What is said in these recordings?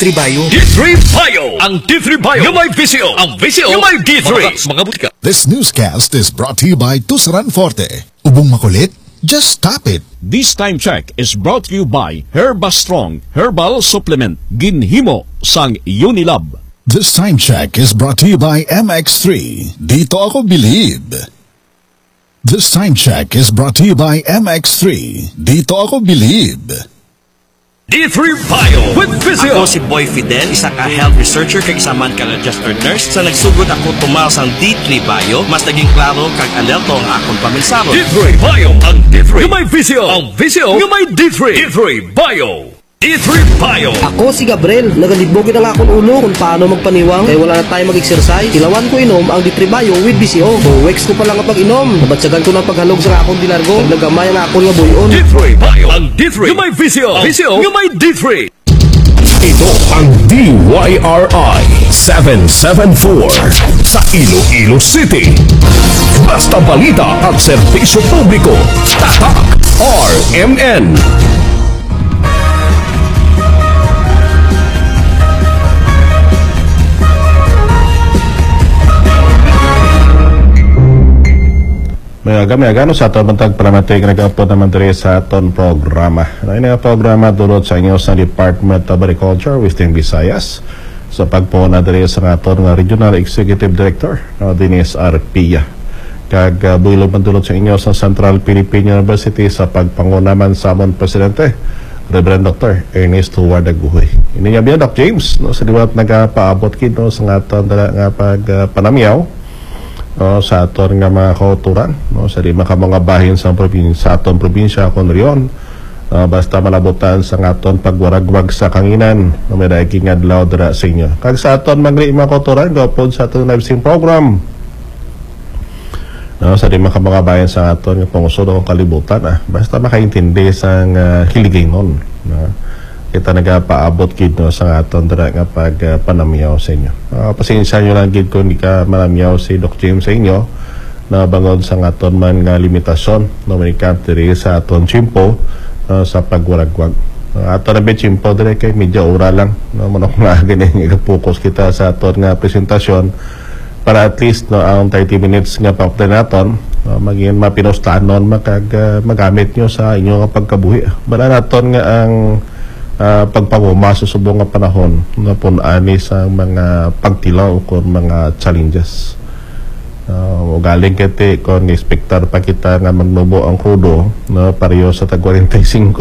D3 Bio. D3 Bio! Ang D3 Bio yung may visyo. Ang visyo yung may D3. Mga butika. This newscast is brought to you by Tusaran Forte. Ubong makulit? Just tap it. This time check is brought to you by Herba Strong Herbal Supplement Ginhimo sang Unilab. This time check is brought to you by MX3. Dito ako believe. This time check is brought to you by MX3. Dito ako believe. D3 Bio with visyo. Ako si Boy Fidel, isa ka health researcher kag isa man ka registered nurse. Sa nagsugod ako tumaw sang D3 Bio, mas naging klaro kag alerto ang akong paminsaro. D3 Bio, ang D3 yung may visyo. Ang visyo yung may D3. D3 Bio. D3 Bio. Ako si Gabriel, nagalibogin ang akong ulo kung paano magpaniwang kaya wala na tayo mag-exercise. Ilawan ko inom ang D3 Bio with BCO. 2 weeks ko pa lang kapag inom. Nabatsagan ko ng paghalog sa akong dilargo. Nagamay ang akong nga buyon. D3 Bio. Ang D3 yung may visyo. Visyo yung may D3. Ito ang DYRI 774 sa Iloilo City. Basta balita at serbisyo publiko. Tatak RMN. Mayaga no sa aton bantag paramatig nag-upload naman diri sa aton programa. Ini nga programa dulot sa inyo sa Department of Agriculture Western Visayas sa pagpuna diri sa aton nga Regional Executive Director Dennis Arpia. Kag builog man dulot sa inyo sa Central Philippine University sa pagpangunaman sa amon presidente Reverend Dr. Ernest Howard Aguhoy. Ini nga biya Doc James no sa diwat nagapaabot kid no sa aton nga panamyaw sa aton nga mga kauturan no sa di mga bahin sa probinsya aton probinsya kon riyon basta malabutan sa aton pagwaragwag sa kanginan no may daig adlaw dira sa inyo kag sa aton magli mga kauturan gopod sa aton live program no sa di mga bahin sa aton nga pangusod o kalibutan basta makaintindi sa hiligaynon no kita nagapaabot gid no sa aton dira nga panamyaw sa inyo. Pasensya nyo lang gid kung di ka manamyaw si Doc James sa inyo na bangod sa aton man nga limitasyon no may diri sa aton chimpo sa pagwaragwag. Aton na chimpo diri kay medyo ura lang no manok nga ganin nga focus kita sa aton nga presentasyon para at least no ang 30 minutes nga pa naton maging mapinustanon magamit nyo sa inyong pagkabuhi. Bala naton nga ang pagpamuma sa subong nga panahon na punani sa mga pagtilaw o mga challenges. Galing kete kung expectar pa kita nga magnubo ang krudo no, pareho sa tag 45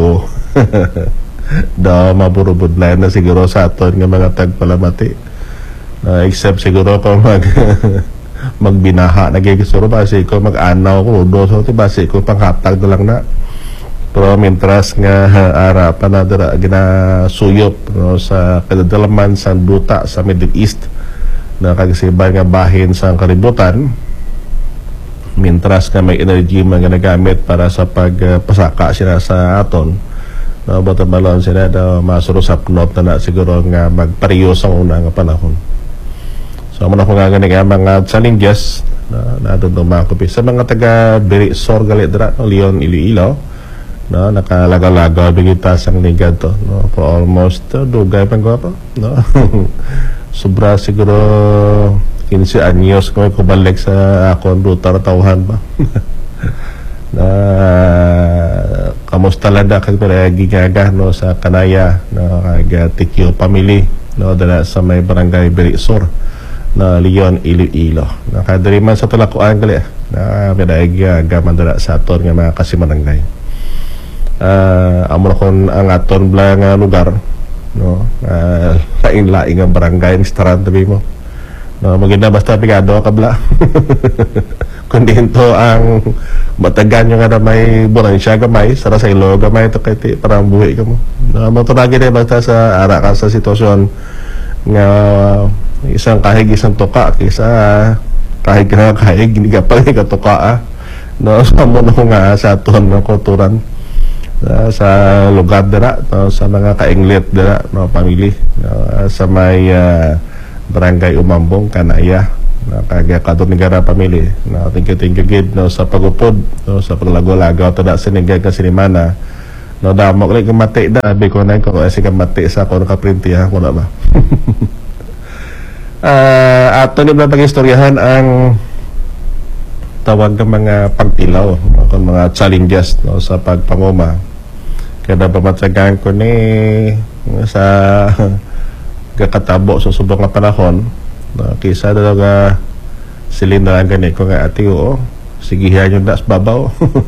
daw maburubod na siguro sa aton nga mga tagpalamati except siguro kung magbinaha nagigisuro basi ko mag-anaw krudo so basi ko panghatag na lang na. Pero mintras nga ara pa na dira ginasuyop no, sa kadalaman sa duta sa Middle East na kagisibay nga bahin sa kalibutan mintras nga may energy mga ginagamit para sa pagpasaka sila sa aton no, batabalon sila daw masurusap not na siguro nga magpariyo sa una nga panahon. So muna ko nga nga mga challenges na doon makupi sa mga taga Berisor gali dira no, Leon Iloilo no nakalaga-laga bigita sang ligad to no for almost dugay pang guwapo no sobra siguro 15 anyos ko balik sa akong ruta tawhan ba na kamusta lada kag gigaga no sa Kanaya no kag Tikyo family no dala sa may barangay Berisor na Leon Iloilo nakadiri man sa tulakuan gali na medaig gaman dala sa aton nga mga kasimanangay. Amo kon ang aton bla nga lugar no lain-lain nga barangay ni staran tabi mo no maganda basta pigado ka bla kundi ito ang matagan yung nga may buransya gamay sara sa ilo gamay to kay parang buhi ka mo no mo to lagi basta sa ara ka sa sitwasyon nga isang kahig isang toka kaysa kahig hindi ka pa ka toka no sa mo no nga sa aton nga kulturan sa lugar dira no, sa mga kainglit dira no pamilya no, sa may barangay Umambong Kanaya no, kag kadunigara pamilya no thank you gid no sa pagupod no sa paglagaw-lagaw tada sinigag nga sinimana No, damo ko mati da, abi ko na ko kasi mati sa ako nakaprintihan ko na ba. Ato ni ba pag-istoryahan ang tawag ng mga pagtilaw, mga challenges no, sa pagpanguma. Kaya pamatsagaan ko ni sa kakatabo sa subong nga panahon no, kisa daw nga silindahan gani ko nga ati o sigihan yung das babaw.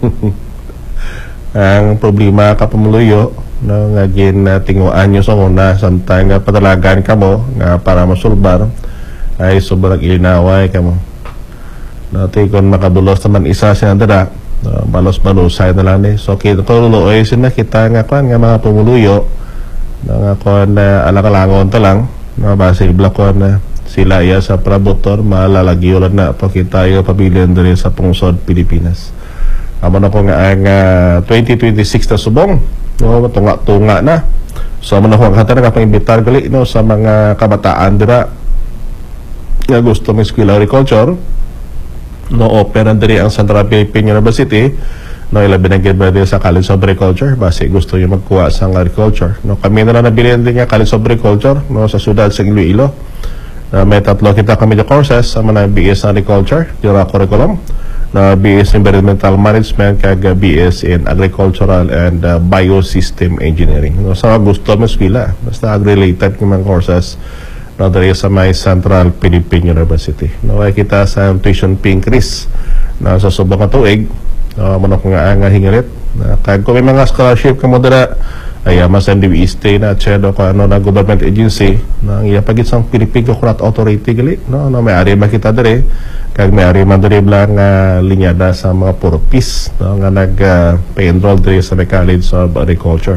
Ang problema ka pamuluyo no, nga ginatinguan nyo sa una samtang nga patalagan ka mo nga para masulbar ay sobrang ilinaway ka mo. Dati kung makadulos naman isa siya dara, balos-balusay na lang eh. So kita luloy sinakita nga kwan nga mga pumuluyo nga kwan alakalangon ta lang na basibla kwan na sila iya sa prabotor malalagyolan na pakita yung pabilihan diri sa pungsod Pilipinas. Amo na ko nga ang 2026 na subong no, tunga-tunga na. So amo na ko nga nga pang-imbitar gali no, sa mga kabataan dira nga gusto ng School of Agriculture no, open na diri ang Central Philippine University no, ilabi na gid ba sa College of Agriculture base gusto yung magkuha sa agriculture no. Kami na lang nabilihan din nga College of Agriculture no, sa siyudad sa Iloilo. May tatlo kita kami the courses sa mga BS Agriculture dira curriculum na BS Environmental Management kag BS in Agricultural and Biosystem Engineering no, sa gusto mo eskwela basta ag-related ng mga courses no, dari sa may Central Philippine University no, ay kita sa tuition fee increase na sa subong nga tuig no, manok nga ang hingirit kag kung may mga scholarship ka mo dira ay masan DWST na chedo ko ano na government agency na iya pagit sang Philippine Coconut Authority gali no, no may ari makita diri kag may ari man diri lang linyada sa mga purpose no, nga nag pa-enroll diri sa College of Agriculture.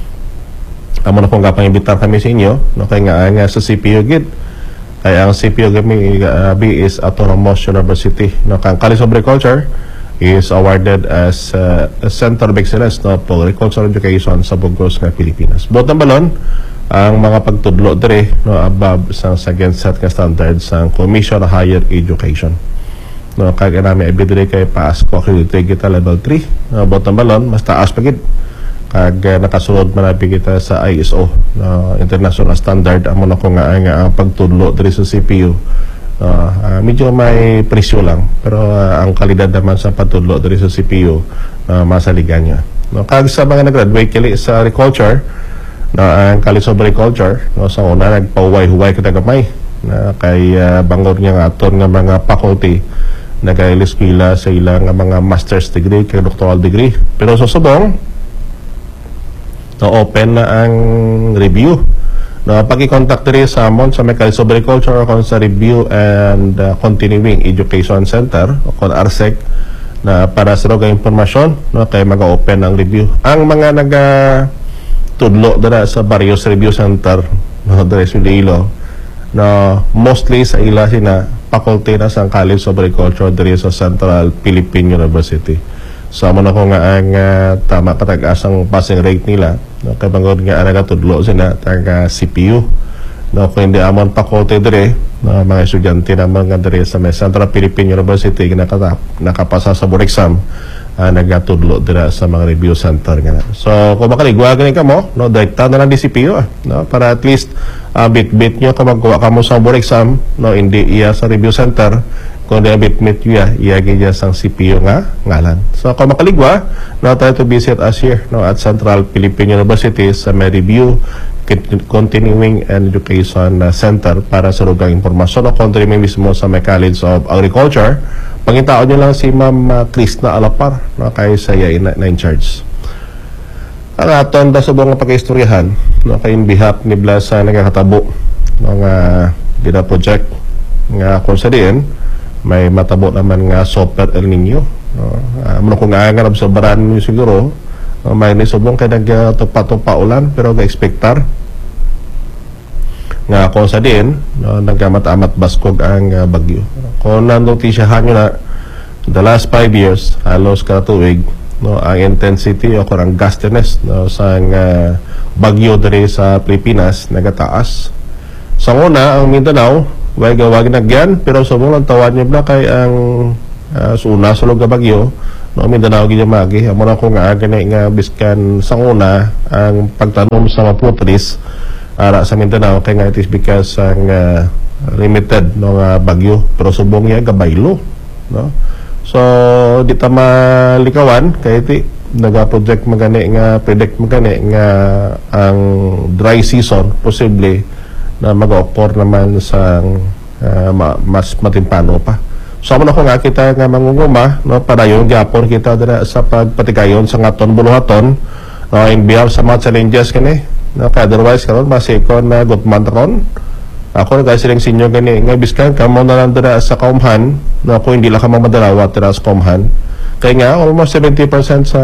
Amo na kung kapang-imbitar kami sa inyo no, kay nga sa CPU gid kay ang CPU kami is Autonomous University no, kang College of Agriculture is awarded as a Center of Excellence no, for Agricultural Education sa Bugos nga Pilipinas. Buot ng balon ang mga pagtudlo dire no, above sa set nga standards sa Commission on Higher Education no, kag nami ibidire kay PASCO accredited kita level 3 no, buot ng balon mas taas pa gid kag nakasulod man kita sa ISO no, international standard amo na ko nga ang pagtudlo diri sa CPU. Medyo may presyo lang pero ang kalidad naman sa pagtudlo diri sa CPU masaligan niya no, kag sa mga nag-graduate kili sa agriculture na ang College of Agriculture no, sa una nagpahuway-huway kita gamay na kay bangor niya nga aton nga mga faculty nag-eskwela sa ilang mga master's degree kag doctoral degree pero sa subong open na ang review no, pag-i-contact rin sa amon sa College of Agriculture o sa Review and Continuing Education Center o kon RSEC na para sa mga impormasyon no, kay mag-open ang review ang mga tudlo dara sa various review center no, dara sa Iloilo na mostly sa ila sina faculty na sa College of Agriculture diri sa Central Philippine University. So amo na ko nga ang tama katag-asang passing rate nila no, kay bangod nga nagatudlo sila taga CPU no, kung hindi amon faculty dire no, mga estudyante naman nga dire sa Central Philippine University nakapasa sa board exam nagatudlo dire sa mga review center nga. So kung makaligwa gani ka mo no, direkta na lang di CPU no, para at least bit nyo kung magkuha ka mo sa board exam no, hindi iya sa review center kung di abit-mit iyagi niya sang CPU nga ngalan. So kung makaligwa no, try to visit us here no, at Central Philippine University sa may Review Continuing and Education Center para sa rugang impormasyon o kontra mismo sa may College of Agriculture. Pangitaon nyo lang si Ma'am Krishna Alapar no, kay saya na in charge. Ang aton da sa buong pag-istoryahan no, kay in behalf ni Blas sa nagkakatabo no, nga gina project nga kung sa diin may matabo naman nga Super El Nino no, kung nga sa baran nyo siguro may nisubong kay nagtupa-tupa ulan pero ga-expectar nga kung sa din no, nagamat-amat baskog ang bagyo kung nanotisyahan nyo na the last 5 years halos kada tuig no, ang intensity o kung ang gustiness no, sa bagyo diri sa Pilipinas nagataas sa una ang Mindanao wag nagyan pero subong lang tawad niyo na kay ang suna sulog nga bagyo no Mindanao gid magi amo na ko nga gani nga biskan sa una ang pagtanom sa maputris ara sa Mindanao kay nga it is because ang limited no nga bagyo pero subong ya gabaylo no so di ta malikawan kay iti naga-project magani nga predict magani nga ang dry season posible na mag-occur naman sa mas matimpano pa. So amo na ko nga kita nga mangunguma no padayon gyapon kita dira sa pagpatikayon sa ngaton buluhaton no in behalf sa mga challenges kani no otherwise karon masikon na gutman ron ako na siling sinyo gani nga biskan kamo na lang dira sa kaumhan no kung hindi la ka mamadalawa dira sa kaumhan kay nga almost 70% sa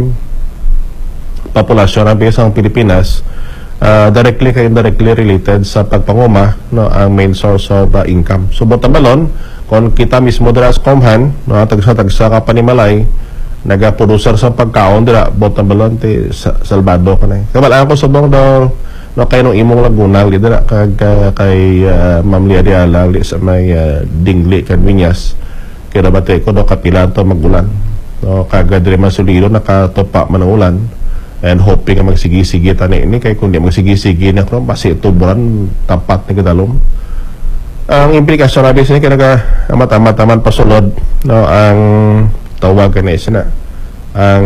populasyon ng isang Pilipinas directly kay indirectly related sa pagpanguma no ang main source of income. So botabalon kung kita mismo dira sa kaumhan no tagsa ka panimalay naga-producer sa pagkaon dira botabalon ti Salvador kanay. Kabalaan ko subong daw no kay no imong Laguna dira kay Ma'am Lia Diala sa may Dingli Canviñas kay rabate ko do kapila to magulan no kagad dire masulido nakatopa man ang ulan and hoping nga magsigi-sige tani ini kay kundi magsigi-sige na kung basi tuburan tapat ni kadalom ang implikasyon na bisan kay naga amat-amat pasulod no ang tawag kanay sina ang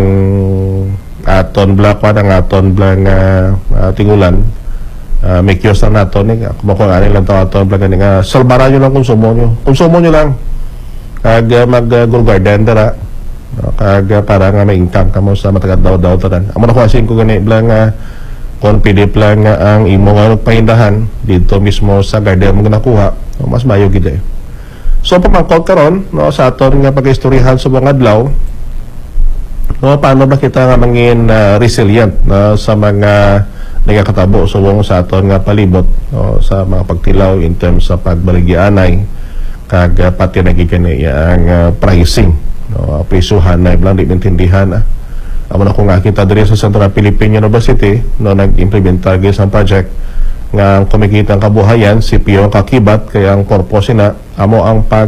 aton black ang aton blang tingulan make use na nato ni kung ano lang aton blang nga salbaran nyo lang konsumo nyo lang kag mag-garden dara kag para nga may income kamo sa matagal daw tanan amo na ko asin ko gani blang kon pwede lang ang imo nga pahindahan dito mismo sa garden mo nakuha mas mayo gid so pamangkot karon no sa aton nga pag-istoryahan sa mga adlaw no paano ba kita nga mangin resilient no sa mga nagakatabo subong sa aton nga palibot no sa mga pagtilaw in terms sa pagbaligyanay kag pati nagigani ang pricing no presyuhan na iblang di maintindihan amo na ko nga kita diri sa Central Philippine University no nag-implementar gyud sa project nga kumikita ang kabuhayan CPO kakibat kaya ang purpose na amo ang pag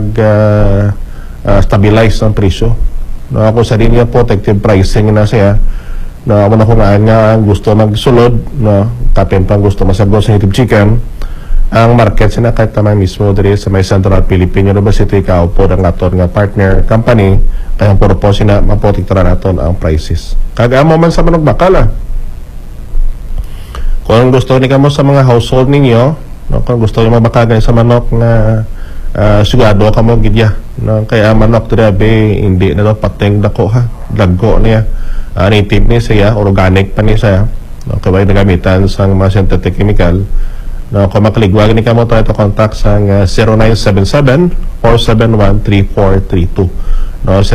stabilize ng presyo no ako sa linya protective pricing na siya no amo na ko nga ang gusto magsulod no kapin pang gusto masagol sa native chicken ang market sina kahit naman mismo diri sa may Central Philippine University kaupo ang aton nga partner company kaya ang purpose na maprotektaran naton ang prices kagamo man sa manok bakala kung gusto ni kamo sa mga household ninyo no kung gusto niyo mabakagan sa manok na sigado kamo gidya no kaya manok diri hindi na pateng dako ha dagko niya native ni siya organic pa ni siya no kay nagamitan sang mga synthetic chemical no kung makaligwag ni kamo tayo contact sa 0977-471-3432 no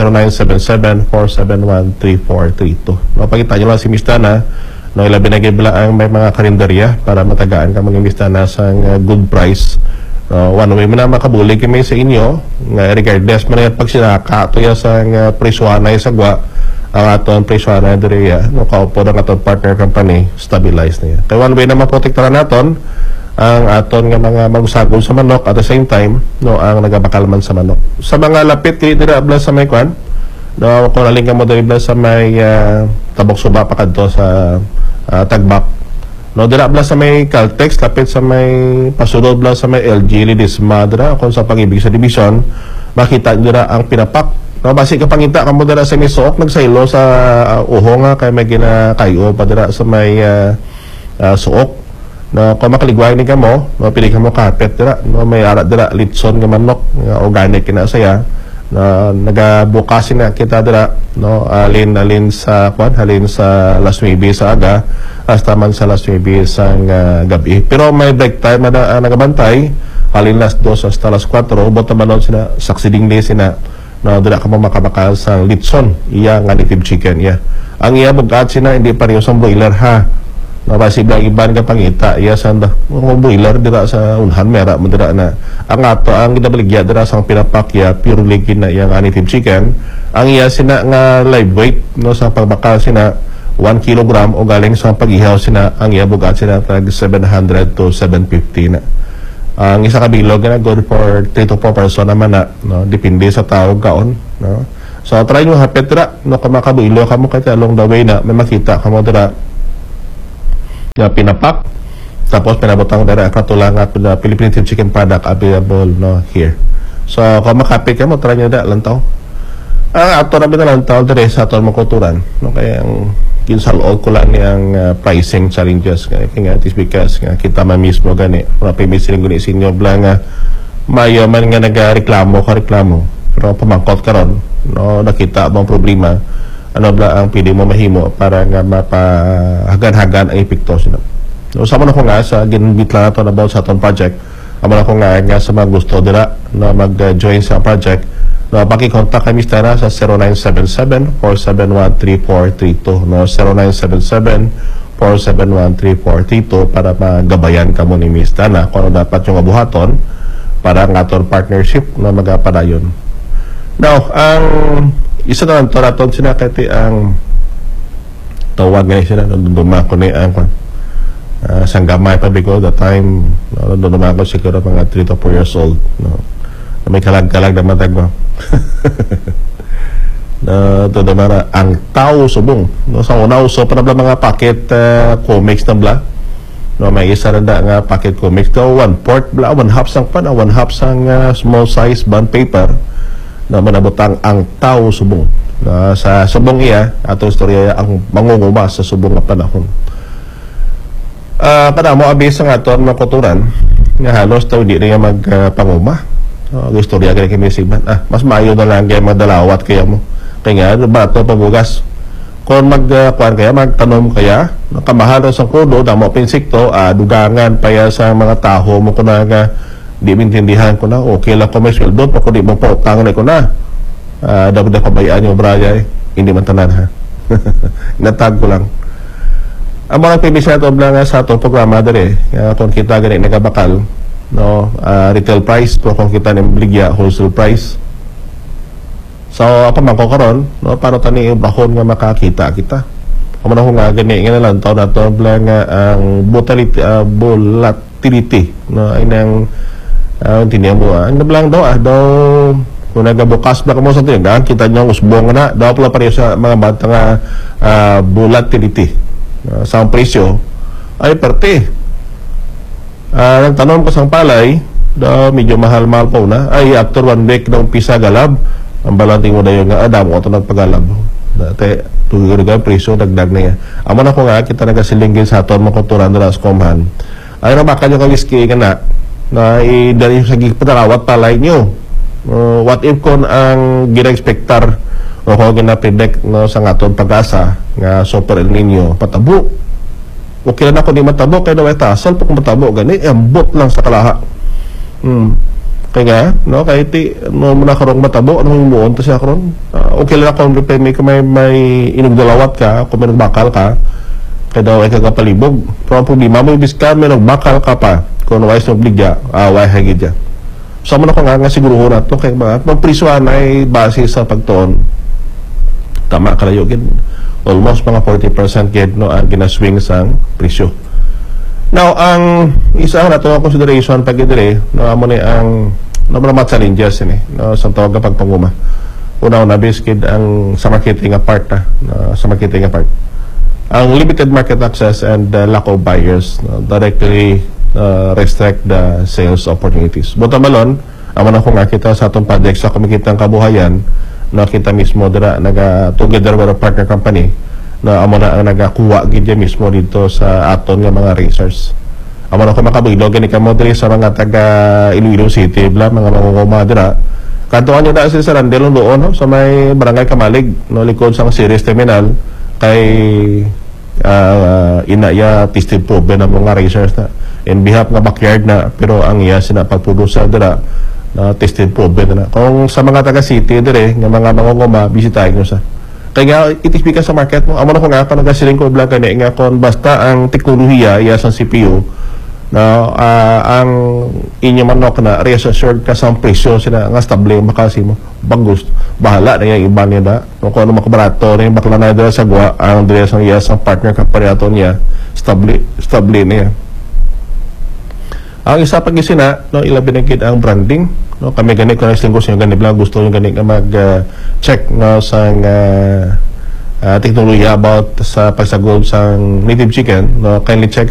0977-471-3432 no pagkita nyo lang si Mistana no ilabi na gibla ang may mga karinderya para matagaan ka mga Mistana sa good price no one way mo na makabulig kami sa inyo nga regardless man pag sinaka to ya sa presyohanay sagwa ang aton presyohanay diriya no kaupo ng aton partner company stabilize niya kaya one way na maprotektaran naton ang aton nga mga magusagol sa manok at the same time no ang nagabakalman sa manok sa mga lapit kay dira abla sa may kwan no kung aling ka mo dira sa may tabok suba pa kadto sa tagbak no dira abla sa may Caltex lapit sa may pasulod bla sa may LG Lidisma dira kung sa pag-ibig sa division makita dira ang pinapak no basi ka pangita ka mo dira sa may suok nagsaylo sa uho nga kay may ginakayo pa dira sa may suok no kung makaligway ni kamo no pili kamo kapet dira no may ara dira litson nga manok nga organic na saya na nagabukasin na kita dira no alin sa kwan halin sa Las 9 sa aga hasta man sa Las 9 sa gabi pero may break time na nagabantay halin Las 2 hasta Las 4 bota manon sina saksiding sina no dira kamo makabakal sa litson iya nga native chicken iya ang iya bugat sina hindi pareho sa broiler ha nabasig lang iban ka pangita iya sanda mga boiler dira sa unhan mera dira na ang ato ang gidabaligya dira sang pinapakya purely kina yang native chicken ang iya sina nga live weight no sa pagbakal sina 1 kilogram o galing sa pag-ihaw sina ang iya bugat sina tag 700 to 750 na ang isa ka bilog na good for 3 to 4 person naman na no depende sa tao kaon no So try nyo hapit dira no kamakabuilo kamo kay along the way na may makita kamo dira na pinapak tapos pinabutang dira katulang at the Philippine chicken product available no here. So kung makapit kamo try nyo dira lantaw. Ato na binalantaw dira sa aton makuturan no kay ang kinsalod ko lang niyang pricing challenges kaya nga it is because nga kita man mismo gani wala pa misiling guni sinyo blang mayo man nga nagareklamo pero pamangkot karon no nakita bang problema ano ba ang pili mo mahimo para nga mapahagan-hagan ang epekto sila. So sama na ko nga sa ginbit lang nato about sa aton project amo na ko nga sa mga gusto dira na mag-join sa project no paki-contact kami Stara sa 0977-471-3432 no 0977-471-3432 para magabayan kamo ni Miss Dana kung ano dapat yung abuhaton para ang aton partnership na magapadayon. Now, ang isa na lang ito natin sinakati ang tawag nga sila nandun ko ni ang sanggamay pa bigo the time nandun ko siguro mga 3 to 4 years old no? May kalag-kalag na matag mo na ito naman ang tao subong no? Sa una uso para mga packet comics na bla no, may isa rin nga packet comics daw 1/4 bla 1/2 sang pan 1/2 sang small size bond paper na manabutang ang tao subong na sa subong iya ato istorya ang mangunguma sa subong nga panahon para mo abis ang aton makuturan nga halos taw di rin magpanguma istorya kaya kami sigman mas maayo na lang kaya madalawat kaya mo kaya nga bato pabugas kung magkuhan kaya magtanom kaya kamahal sa kudo na mo pinsikto dugangan pa sa mga taho mo ko na nga di mintindihan ko na okay lang ko may sweldo pa ko di mo pautang na ko na dapat kabayaan yung braya hindi man tanan ha natag ko lang ang mga pibisa ito lang sa itong programa dali kung kita ganit nagabakal no, retail price pero kung kita nabligya wholesale price so apa man ko karon no para tani bahon nga makakita kita amo na ko nga gani nga lang taw na to lang ang volatility no ay nang tindihan mo ano lang daw kung nagabukas na mo sa tindahan kita nyo usbong na daw pala pareho sa mga bata nga volatility sa presyo ay parte nagtanong ko sang palay daw medyo mahal-mahal po na ay after 1 week daw pisa galab ang balanting mo daw nga adam o ito nagpagalab dati tugigan presyo dagdag na yan amo na ko nga kita nagasilingin sa aton makuturan na sa komhan ay ramaka nyo kawiski ka na idali sa gigpadarawat palay nyo what if kon ang gina-expectar o kung gina-predict no, sa aton pag-asa nga super El Nino patabo okay na ako di matabo kaya daw tasal pa kung matabo gani ambot lang sa kalaha kaya no kaya ti no muna karong matabo anong muon to siya karon okay lang ako may inugdalawat ka kung may nagbakal ka kaya daw ay kagapalibog pero ang problema mo ibiskan may nagbakal ka pa kung wais na obligya way hagid dyan so mo na ko nga siguruho na to kaya mga magprisuan ay base sa pagtuon tama kalayo gid almost mga 40% gid no ang ginaswing sang presyo now ang isa na to consideration pag dire no amo ni ang mga challenges ni no sa tawag kapag panguma una biskid ang sa marketing apart sa marketing apart ang limited market access and lack of buyers no, directly restrict the sales opportunities. Buta malon, amo na ko nga kita sa atong project sa kumikitang kabuhayan na kita mismo dira together with a partner company na amo na ang nagakuha gid mismo dito sa aton nga mga research. Amo na ko makabilo gani kamo diri sa mga taga Iloilo City bla mga mangunguma dira. Kantuan nyo na sa Randel doon no, sa may barangay Kamalig no likod sa series terminal kay inaya tested probe na mga research na in behalf nga backyard na pero ang iya sina pagproduce dira na tested probe na kung sa mga taga city dire nga mga mangunguma bisitahin nyo sa kaya itisbika sa market mo amo na ko nga pa nagasiling ko blang kani nga kon basta ang teknolohiya iya sa CPU na ang inyo manok na reassured ka sa presyo sila nga stable makasi mo bagus bahala na yung iba niya da kung ano makabarato na yung bakla na dira sa gwa ang dira sa iya sa partner company ato niya stable niya Ang isa pag isina, no, ilabi na gid ang branding, no, kami gani ko wrestling course yung gani lang gusto yung gani nga mag check no sang teknolohiya about sa pagsagol sang native chicken, no, kindly check